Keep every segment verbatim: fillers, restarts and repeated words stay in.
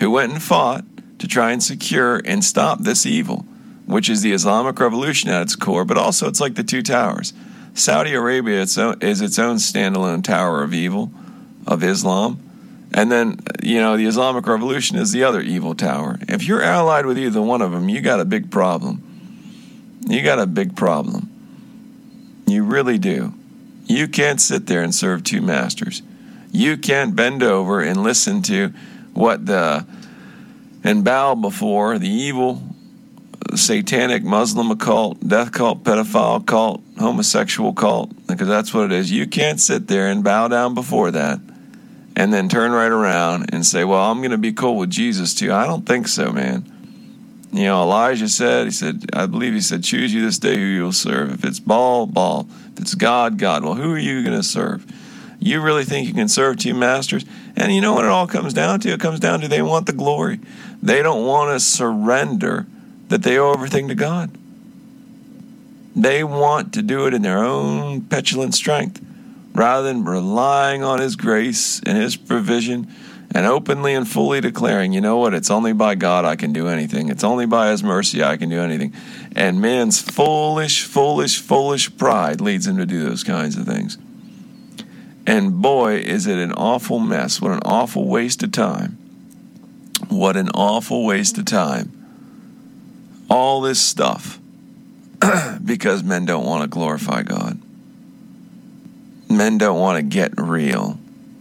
who went and fought to try and secure and stop this evil, which is the Islamic Revolution at its core, but also it's like the two towers. Saudi Arabia is its own standalone tower of evil, of Islam. And then, you know, the Islamic Revolution is the other evil tower. If you're allied with either one of them, you got a big problem. You got a big problem. You really do. You can't sit there and serve two masters. You can't bend over and listen to what the and bow before the evil satanic Muslim occult, death cult, pedophile cult, homosexual cult, because that's what it is. You can't sit there and bow down before that and then turn right around and say, well, I'm going to be cool with Jesus too. I don't think so, man. You know, Elijah said, he said, I believe he said, choose you this day who you'll serve. If it's Baal, Baal. If it's God, God. Well, who are you going to serve? You really think you can serve two masters? And you know what it all comes down to? It comes down to they want the glory. They don't want to surrender that they owe everything to God. They want to do it in their own petulant strength rather than relying on His grace and His provision and openly and fully declaring, you know what, it's only by God I can do anything. It's only by His mercy I can do anything. And man's foolish, foolish, foolish pride leads him to do those kinds of things. And boy, is it an awful mess. What an awful waste of time. What an awful waste of time. All this stuff because men don't want to glorify God. Men don't want to get real.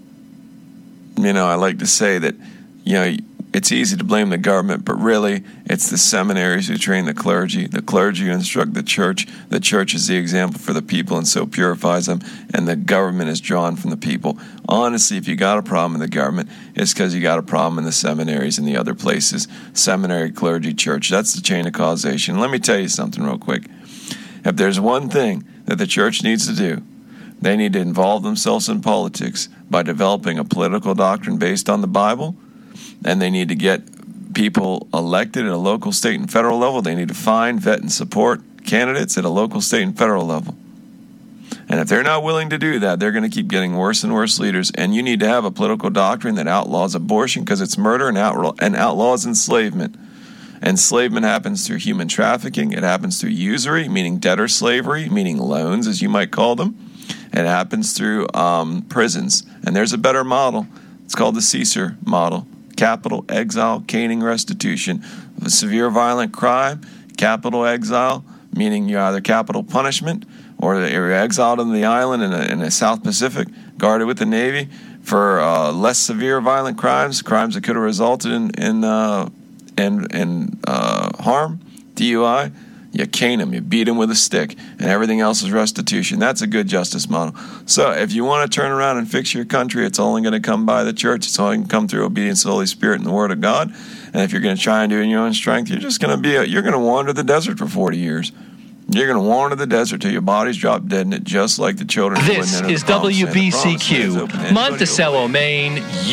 You know, I like to say that, you know, it's easy to blame the government, but really it's the seminaries who train the clergy, the clergy who instruct the church. The church is the example for the people and so purifies them, and the government is drawn from the people. Honestly, if you got a problem in the government, it's because you got a problem in the seminaries and the other places. Seminary, clergy, church, that's the chain of causation. Let me tell you something real quick. If there's one thing that the church needs to do, they need to involve themselves in politics by developing a political doctrine based on the Bible, and they need to get people elected at a local, state, and federal level. They need to find, vet, and support candidates at a local, state, and federal level. And if they're not willing to do that, they're going to keep getting worse and worse leaders. And you need to have a political doctrine that outlaws abortion because it's murder and, outlaw- and outlaws enslavement. Enslavement happens through human trafficking. It happens through usury, meaning debtor slavery, meaning loans, as you might call them. It happens through um, prisons. And there's a better model. It's called the Caesar model. Capital exile, caning, restitution. A severe violent crime, capital exile, meaning you're either capital punishment or you're exiled on the island in the in a South Pacific, guarded with the Navy for uh, less severe violent crimes, crimes that could have resulted in in uh, in, in uh, harm, D U I. You cane them, you beat them with a stick, and everything else is restitution. That's a good justice model. So if you want to turn around and fix your country, it's only going to come by the church. It's only going to come through obedience to the Holy Spirit and the Word of God. And if you're going to try and do it in your own strength, you're just going to be a, you're going to wander the desert for forty years. You're going to wander the desert till your body's dropped dead in it, just like the children. This is W B C Q, Monticello, Maine.